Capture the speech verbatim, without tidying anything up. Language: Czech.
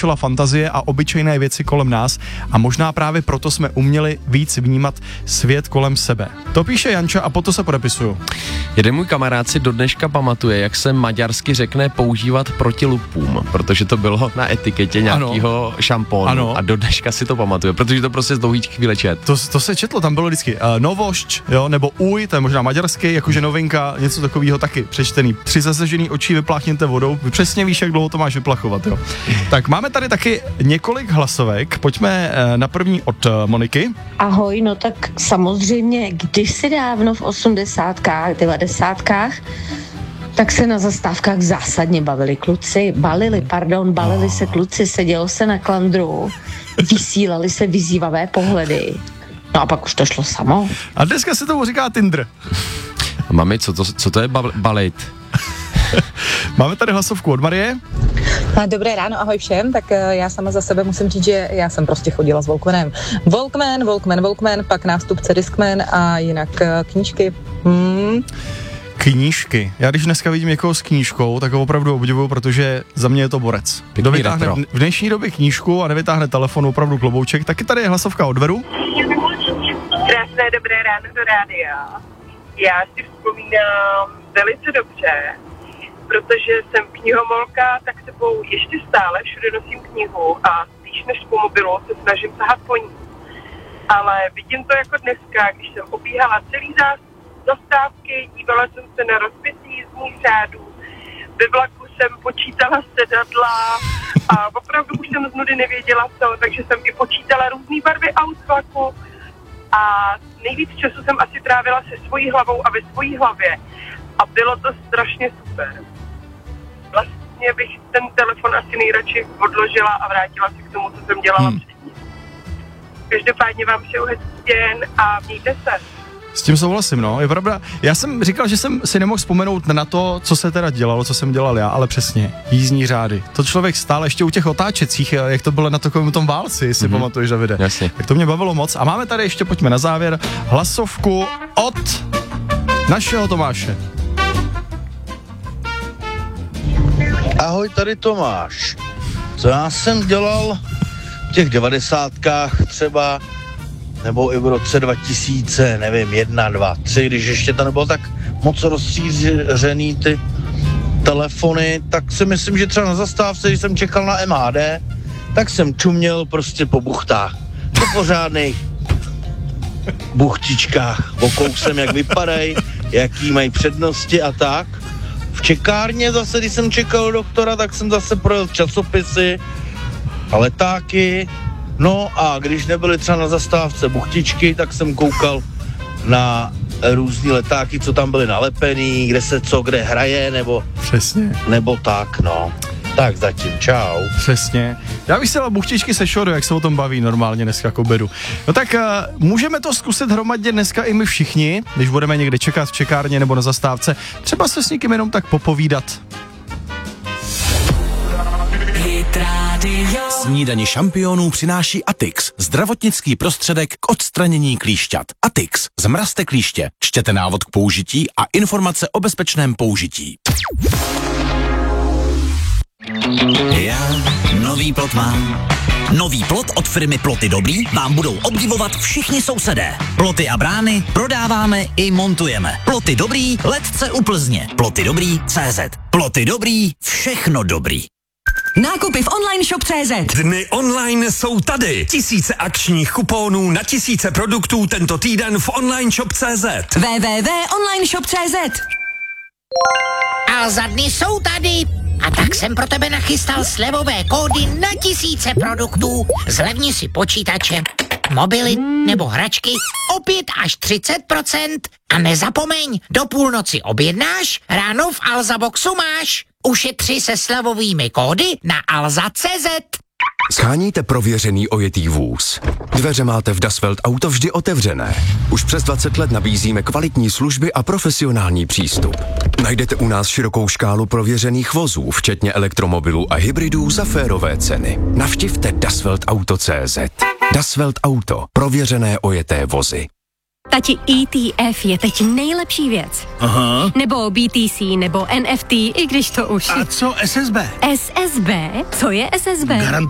vyloučila fantazie a obyčejné věci kolem nás a možná právě proto jsme uměli víc vnímat svět kolem sebe. To píše Janča a potom se podepisuju. Jeden můj kamarád si do dneška pamatuje, jak se maďarsky řekne používat proti lupům, protože to bylo na etiketě nějakého šampónu ano. A do dneška si to pamatuje, protože to prostě z dlouhých chvíle čet. To, to se četlo, tam bylo vždycky uh, novošť, jo, nebo uj, to je možná maďarský, jakože novinka, něco takového taky přečtený. Při zasažený očí vypláchněte vodou, přesně víš, jak dlouho to máš vyplachovat, jo. Tak máme tady taky několik hlasovek, pojďme uh, na první od uh, Moniky. Ahoj, no tak samozřejmě, když si dávno v osmdesátkách, devadesátkách, tak se na zastávkách zásadně bavili kluci, balili, pardon, balili oh. se kluci, sedělo se na klandru, vysílali se vyzývavé pohledy. No a pak už to šlo samo. A dneska se tomu říká Tinder. Mami, co to, co to je bal- balit? Máme tady hlasovku od Marie. Dobré ráno, ahoj všem, tak já sama za sebe musím říct, že já jsem prostě chodila s Walkmanem. Walkman, Walkman, Walkman, pak nástupce Discman a jinak knížky. Hmm. Knížky. Já když dneska vidím někoho s knížkou, tak ho opravdu obdivuju, protože za mě je to borec. Kdo vytáhne v dnešní době knížku a nevytáhne telefon, opravdu klobouček, taky tady je hlasovka od Veru. Krásné dobré ráno do rádia. Já si vzpomínám velice dobře, protože jsem knihomolka, tak sebou ještě stále všude nosím knihu a spíš než po mobilu se snažím sahat po ní. Ale vidím to jako dneska, když jsem obíhala celý zás zastávky, dívala jsem se na rozpětí jízdních řádů, ve vlaku jsem počítala sedadla a opravdu už jsem z nudy nevěděla co, takže jsem i počítala různý barvy aut z vlaku a nejvíc času jsem asi trávila se svojí hlavou a ve svojí hlavě a bylo to strašně super. Vlastně bych ten telefon asi nejradši odložila a vrátila se k tomu, co jsem dělala hmm. předtím. Každopádně vám přeju hezký den a mějte se. S tím souhlasím, no, je pravda. Já jsem říkal, že jsem si nemohl vzpomenout na to, co se teda dělalo, co jsem dělal já, ale přesně, jízdní řády. To člověk stále ještě u těch otáčecích, jak to bylo na takovém tom válci, jestli mm-hmm. pamatuješ, Davide. Jasně. Tak to mě bavilo moc. A máme tady ještě, pojďme na závěr, hlasovku od našeho Tomáše. Ahoj, tady Tomáš. Co já jsem dělal v těch devadesátkách třeba, nebo i v roce dva tisíce, nevím, jedna, dva, tři, když ještě to nebylo tak moc rozšířený ty telefony, tak si myslím, že třeba na zastávce, když jsem čekal na M H D, tak jsem čuměl prostě po buchtách. Po pořádných buchtičkách. Okousem, jak vypadají, jaký mají přednosti a tak. V čekárně zase, když jsem čekal doktora, tak jsem zase projel časopisy a letáky. No a když nebyly třeba na zastávce buchtičky, tak jsem koukal na různý letáky, co tam byly nalepený, kde se co kde hraje, nebo... Přesně. Nebo tak, no. Tak zatím, čau. Přesně. Já bych si dal buchtičky se šodu, jak se o tom baví normálně dneska k obědu. No tak uh, můžeme to zkusit hromadně dneska i my všichni, když budeme někde čekat v čekárně nebo na zastávce. Třeba se s někým jenom tak popovídat. Snídani šampionů přináší Atix, zdravotnický prostředek k odstranění klíšťat. Atix, zmrazte klíště, čtěte návod k použití a informace o bezpečném použití. Já nový plot mám. Nový plot od firmy Ploty Dobrý vám budou obdivovat všichni sousedé. Ploty a brány prodáváme i montujeme. Ploty Dobrý, letce u Plzně. Ploty Dobrý tečka cé zet. Ploty Dobrý, všechno dobrý. Nákupy v online shop tečka cé zet. Dny online jsou tady. Tisíce akčních kuponů na tisíce produktů tento týden v online shop tečka cé zet. w w w tečka online shop tečka cé zet. A za dny jsou tady. A tak jsem pro tebe nachystal slevové kódy na tisíce produktů. Zlevni si počítače, mobily nebo hračky o pět až třicet procent. A nezapomeň, do půlnoci objednáš, ráno v Alzaboxu máš. Ušetři se slevovými kódy na alza tečka cé zet. Sháníte prověřený ojetý vůz. Dveře máte v Dasvelt Auto vždy otevřené. Už přes dvacet let nabízíme kvalitní služby a profesionální přístup. Najdete u nás širokou škálu prověřených vozů, včetně elektromobilů a hybridů za férové ceny. Navštivte dasvelt auto tečka cé zet. Dasvelt Auto. Prověřené ojeté vozy. Tati, E T F je teď nejlepší věc. Aha. Nebo B T C, nebo N F T, i když to už... A co S S B? S S B? Co je S S B? Garant